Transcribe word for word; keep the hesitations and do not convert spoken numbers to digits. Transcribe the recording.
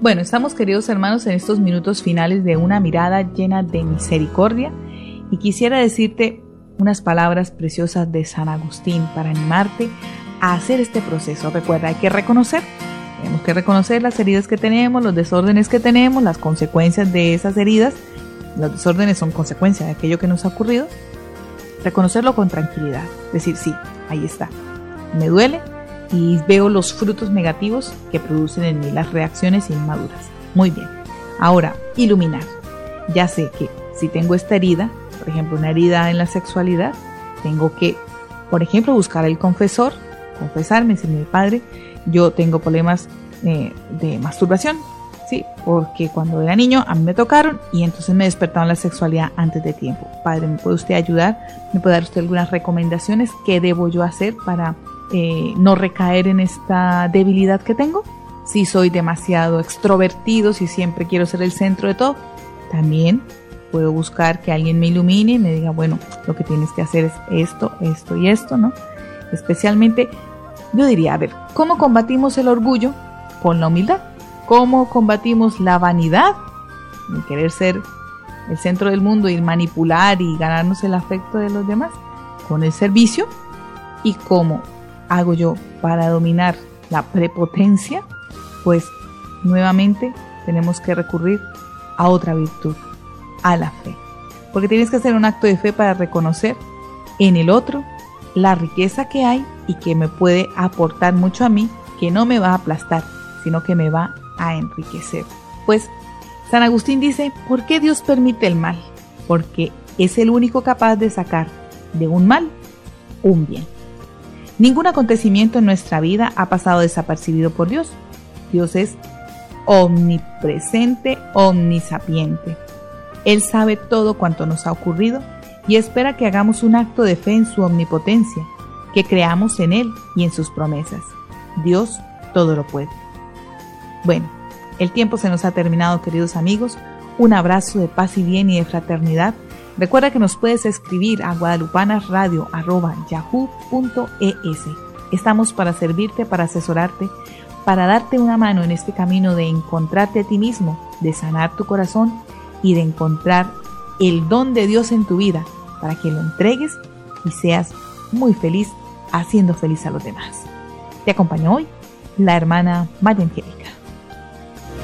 Bueno, estamos, queridos hermanos, en estos minutos finales de una mirada llena de misericordia y quisiera decirte unas palabras preciosas de San Agustín para animarte a hacer este proceso. Recuerda, hay que reconocer, tenemos que reconocer las heridas que tenemos, los desórdenes que tenemos, las consecuencias de esas heridas. Los desórdenes son consecuencia de aquello que nos ha ocurrido. Reconocerlo con tranquilidad, decir, sí, ahí está, me duele y veo los frutos negativos que producen en mí, las reacciones inmaduras. Muy bien, ahora, iluminar. Ya sé que si tengo esta herida, por ejemplo, una herida en la sexualidad, tengo que, por ejemplo, buscar al confesor, confesarme, decirme, Padre, yo tengo problemas eh, de masturbación, ¿sí? Porque cuando era niño a mí me tocaron y entonces me despertaron la sexualidad antes de tiempo. Padre, ¿me puede usted ayudar? ¿Me puede dar usted algunas recomendaciones? ¿Qué debo yo hacer para eh, no recaer en esta debilidad que tengo? Si soy demasiado extrovertido, si siempre quiero ser el centro de todo, también puedo buscar que alguien me ilumine y me diga, bueno, lo que tienes que hacer es esto, esto y esto, ¿no? Especialmente, yo diría, a ver, ¿cómo combatimos el orgullo? Con la humildad. ¿Cómo combatimos la vanidad? El querer ser el centro del mundo y manipular y ganarnos el afecto de los demás. Con el servicio. ¿Y cómo hago yo para dominar la prepotencia? Pues nuevamente tenemos que recurrir a otra virtud, a la fe. Porque tienes que hacer un acto de fe para reconocer en el otro la riqueza que hay y que me puede aportar mucho a mí, que no me va a aplastar, sino que me va a enriquecer. Pues San Agustín dice, ¿por qué Dios permite el mal? Porque es el único capaz de sacar de un mal un bien. Ningún acontecimiento en nuestra vida ha pasado desapercibido por Dios. Dios es omnipresente, omnisapiente. Él sabe todo cuanto nos ha ocurrido y espera que hagamos un acto de fe en su omnipotencia, que creamos en Él y en sus promesas. Dios todo lo puede. Bueno, el tiempo se nos ha terminado, queridos amigos. Un abrazo de paz y bien y de fraternidad. Recuerda que nos puedes escribir a guadalupanasradio arroba yahoo punto es. Estamos para servirte, para asesorarte, para darte una mano en este camino de encontrarte a ti mismo, de sanar tu corazón y de encontrar el don de Dios en tu vida para que lo entregues y seas muy feliz haciendo feliz a los demás. Te acompañó hoy la hermana María Angélica.